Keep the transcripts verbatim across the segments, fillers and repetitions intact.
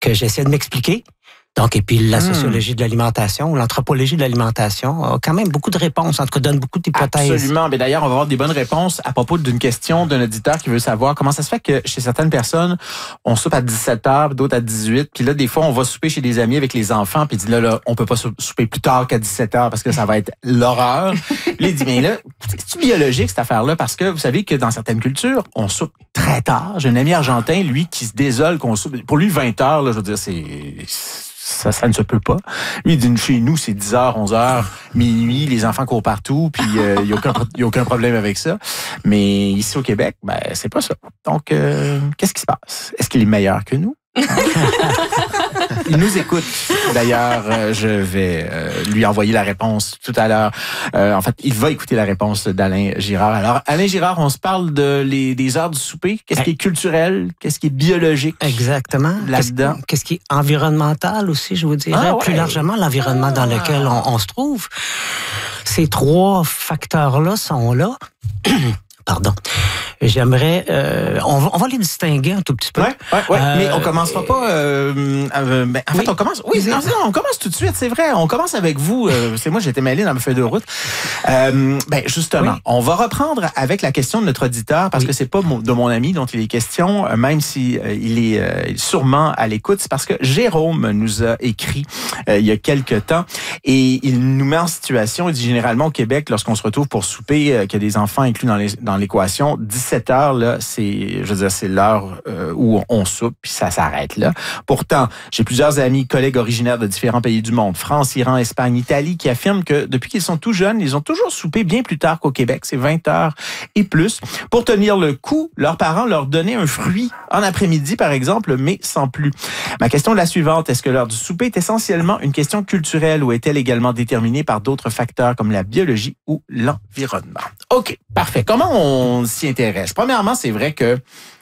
que j'essaie de m'expliquer. Donc, et puis la sociologie de l'alimentation ou l'anthropologie de l'alimentation a quand même beaucoup de réponses, en tout cas donne beaucoup d'hypothèses. Absolument. Mais d'ailleurs, on va avoir des bonnes réponses à propos d'une question d'un auditeur qui veut savoir comment ça se fait que chez certaines personnes, on soupe à dix-sept heures, d'autres à dix-huit. Puis là, des fois, on va souper chez des amis avec les enfants, puis il dit là, là, on peut pas souper plus tard qu'à dix-sept heures parce que ça va être l'horreur. Là, il dit, mais là, c'est biologique cette affaire-là parce que vous savez que dans certaines cultures, on soupe très tard. J'ai un ami argentin, lui, qui se désole qu'on soupe. Pour lui, vingt heures, là, je veux dire, c'est... Ça, ça ne se peut pas. Lui, il dit, chez nous, c'est dix heures, onze heures, minuit, les enfants courent partout, puis il euh, n'y a, a aucun problème avec ça. Mais ici au Québec, ben c'est pas ça. Donc, euh, qu'est-ce qui se passe? Est-ce qu'il est meilleur que nous? Il nous écoute. D'ailleurs, euh, je vais euh, lui envoyer la réponse tout à l'heure. Euh, en fait, il va écouter la réponse d'Alain Girard. Alors, Alain Girard, on se parle de les, des heures du souper. Qu'est-ce qui est culturel? Qu'est-ce qui est biologique? Exactement. Là-dedans. Qu'est-ce, qu'est-ce qui est environnemental aussi, je vous dirais. Ah, ouais. Plus largement, l'environnement ah. dans lequel on, on se trouve. Ces trois facteurs-là sont là. Pardon. J'aimerais... Euh, on, va, on va les distinguer un tout petit peu. Oui, ouais, ouais. Euh, mais on commencera pas... Euh, euh, ben, en oui. fait, on commence... Oui, non, non, on commence tout de suite, c'est vrai. On commence avec vous. Euh, c'est moi, j'étais mêlé dans ma feuille de route. Euh, ben, justement, oui. on va reprendre avec la question de notre auditeur, parce oui. que c'est pas mon, de mon ami dont il est question, même si euh, il est euh, sûrement à l'écoute. C'est parce que Jérôme nous a écrit euh, il y a quelques temps et il nous met en situation. Il dit généralement au Québec, lorsqu'on se retrouve pour souper, euh, qu'il y a des enfants inclus dans les dans l'équation, dix-sept heures, là, c'est, je veux dire, c'est l'heure euh, où on soupe, puis ça s'arrête là. Pourtant, j'ai plusieurs amis, collègues originaires de différents pays du monde, France, Iran, Espagne, Italie, qui affirment que depuis qu'ils sont tout jeunes, ils ont toujours soupé bien plus tard qu'au Québec, c'est vingt heures et plus. Pour tenir le coup, leurs parents leur donnaient un fruit en après-midi, par exemple, mais sans plus. Ma question est la suivante, est-ce que l'heure du souper est essentiellement une question culturelle ou est-elle également déterminée par d'autres facteurs comme la biologie ou l'environnement? OK, parfait. Comment on s'y intéresse? Premièrement, c'est vrai que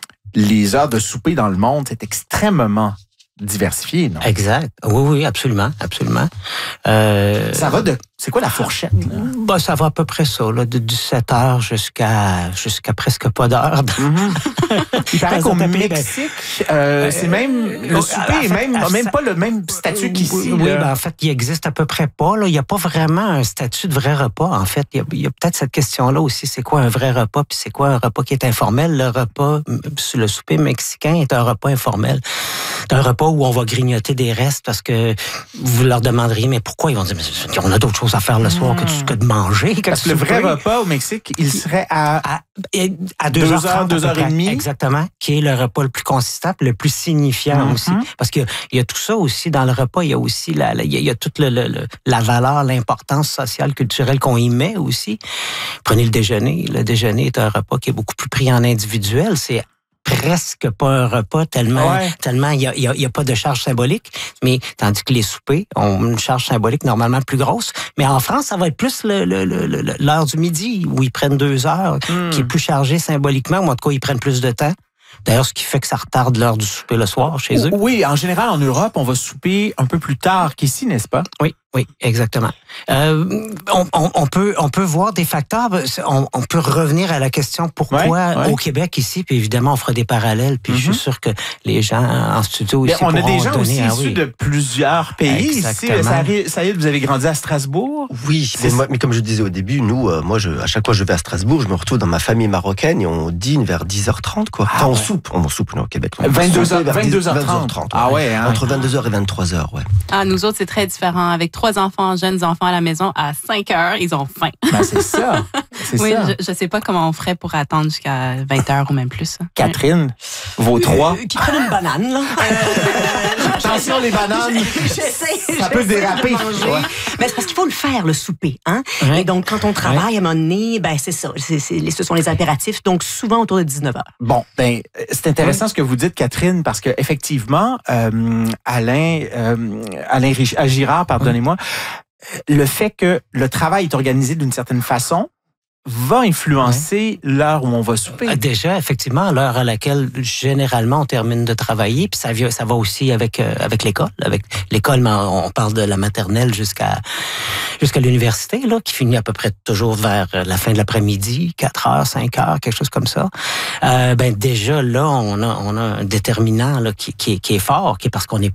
les heures de souper dans le monde, c'est extrêmement diversifié, non? Exact. Oui, oui, absolument, absolument. Euh, ça va de... C'est quoi la fourchette? Là? Ben, ça va à peu près ça, là, de dix-sept heures jusqu'à jusqu'à presque pas d'heure. Mm-hmm. Il paraît qu'au Mexique, euh, c'est même... Le souper est même, même pas le même statut qu'ici. Oui, ben, en fait, il existe à peu près pas. Là. Il n'y a pas vraiment un statut de vrai repas. En fait, il y a, il y a peut-être cette question-là aussi. C'est quoi un vrai repas? Puis c'est quoi un repas qui est informel? Le repas, le souper mexicain est un repas informel. C'est un repas où on va grignoter des restes parce que vous leur demanderiez, mais pourquoi? Ils vont dire, mais on a d'autres choses à faire le soir que, que de manger. Que parce que le vrai repas au Mexique, il serait à, à, à deux heures, deux heures et demie. Exactement, qui est le repas le plus consistant, le plus signifiant mm-hmm. aussi. Parce qu'il y, y a tout ça aussi dans le repas. Il y a aussi la, la, il y a, il y a toute le, le, la valeur, l'importance sociale, culturelle qu'on y met aussi. Prenez le déjeuner. Le déjeuner est un repas qui est beaucoup plus pris en individuel. C'est presque pas un repas tellement ouais. tellement il y a, y, a, y a pas de charge symbolique, mais tandis que les soupers ont une charge symbolique normalement plus grosse. Mais en France, ça va être plus le, le, le, l'heure du midi où ils prennent deux heures, mm. qui est plus chargé symboliquement, ou en tout cas ils prennent plus de temps. D'ailleurs, ce qui fait que ça retarde l'heure du souper le soir chez eux. Oui, en général, en Europe, on va souper un peu plus tard qu'ici, n'est-ce pas? Oui, oui, exactement. Euh, on, on, on peut, on peut voir des facteurs. On, on peut revenir à la question pourquoi ouais, ouais. au Québec ici, puis évidemment, on fera des parallèles. Puis mm-hmm. je suis sûr que les gens en studio ici pourront donner... On a des gens donner, aussi ah, issus oui. de plusieurs pays. Exactement. Ici, ça arrive, ça y est, vous avez grandi à Strasbourg? Oui, mais, moi, mais comme je disais au début, nous, euh, moi, je, à chaque fois que je vais à Strasbourg, je me retrouve dans ma famille marocaine et on dîne vers dix heures trente, quoi. Ah, enfin, on ouais. soupe, on soupe au Québec. vingt-deux heures trente. Ah ouais, hein. Entre vingt-deux heures et vingt-trois heures, ouais. Ah, nous autres, c'est très différent. Avec trois enfants, jeunes enfants à la maison, à cinq heures, ils ont faim. Ben, c'est ça. C'est oui, ça. Je, je sais pas comment on ferait pour attendre jusqu'à vingt heures ou même plus. Catherine, vos trois. Euh, qui prennent une banane, là. Euh, Attention, les bananes. J'essaie, ça peut déraper. Ouais. Mais c'est parce qu'il faut le faire, le souper. Hein? Ouais. Et donc, quand on travaille, ouais. à un moment donné, ben, c'est ça. C'est, c'est, ce sont les impératifs. Donc, souvent autour de dix-neuf heures. Bon, ben, c'est intéressant ouais. ce que vous dites, Catherine, parce que effectivement, euh, Alain, euh, Alain Girard, pardonnez-moi, ouais. le fait que le travail est organisé d'une certaine façon va influencer ouais. l'heure où on va souper. Déjà, effectivement, l'heure à laquelle généralement on termine de travailler, puis ça, vient, ça va aussi avec euh, avec l'école. Avec l'école, on parle de la maternelle jusqu'à jusqu'à l'université, là, qui finit à peu près toujours vers la fin de l'après-midi, quatre heures, cinq heures, quelque chose comme ça. Euh, ben déjà là, on a on a un déterminant là qui qui est, qui est fort, qui est parce qu'on est